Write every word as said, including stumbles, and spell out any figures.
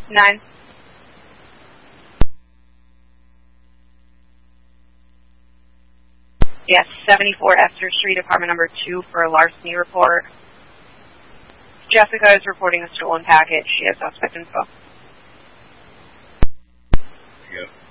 Nine. Yes, seventy-four Esther Street, apartment number two for a larceny report. Jessica is reporting a stolen package. She has suspect info. Yep.